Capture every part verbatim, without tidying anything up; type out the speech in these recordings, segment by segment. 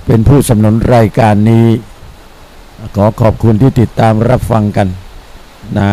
เป็นผู้สนับสนุนรายการนี้ขอขอบคุณที่ติดตามรับฟังกันนะ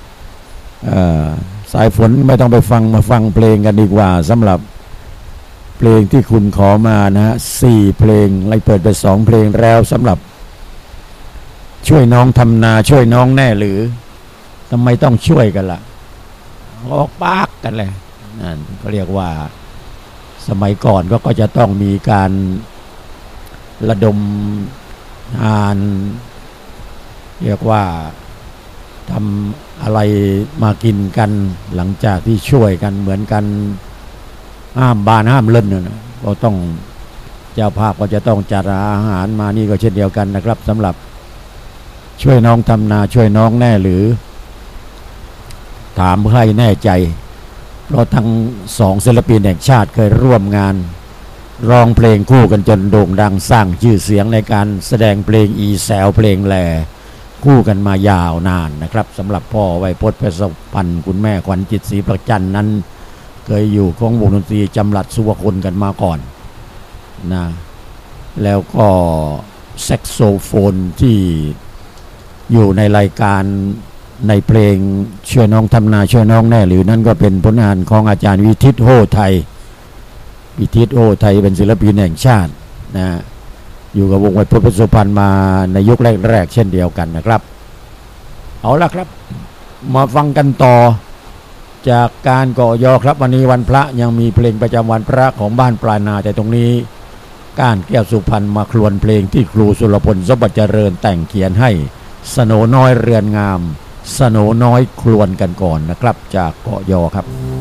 สายฝนไม่ต้องไปฟังมาฟังเพลงกันดีกว่าสำหรับเพลงที่คุณขอมานะฮะสี่เพลงไล่เปิดไปสองเพลงแล้วสำหรับช่วยน้องทำนาช่วยน้องแน่หรือทำไมต้องช่วยกันล่ะออกปากกันเลยนั่นก็เรียกว่าสมัยก่อนก็ก็จะต้องมีการระดมงานเรียกว่าทำอะไรมากินกันหลังจากที่ช่วยกันเหมือนกันห้ามบานห้ามเล่นนะก็ต้องเจ้าภาพก็จะต้องจัดอาหารมานี่ก็เช่นเดียวกันนะครับสำหรับช่วยน้องทำนาช่วยน้องแน่หรือถามให้แน่ใจเพราะทั้งสองศิลปินแห่งชาติเคยร่วมงานร้องเพลงคู่กันจนโด่งดังสร้างชื่อเสียงในการแสดงเพลงอีแซวเพลงแหล่คู่กันมายาวนานนะครับสำหรับพ่อไวยพจน์ เพชรสุพรรณคุณแม่ขวัญจิตศรีประจันนั้นเคยอยู่ของวงดนตรีจำรัดสุวรรณกันมาก่อนนะแล้วก็แซกโซโฟนที่อยู่ในรายการในเพลงช่วยน้องทำนาช่วยน้องแน่หรือนั่นก็เป็นผลงานของอาจารย์วิทิตโฮไทยวิทิตโฮไทยเป็นศิลปินแห่งชาตินะอยู่กับวงไวยพจน์ เพชรสุพรรณมาในยุคแรกๆเช่นเดียวกันนะครับเอาละครับมาฟังกันต่อจากการก่อยอครับวันนี้วันพระยังมีเพลงประจำวันพระของบ้านปลายนาแต่ตรงนี้ก้านแก้วสุพรรณมาครวญเพลงที่ครูสุรพลสมบัติเจริญแต่งเขียนให้สโหนน้อยเรือนงามสโหนน้อยครวญกันก่อนนะครับจากก่อยอครับ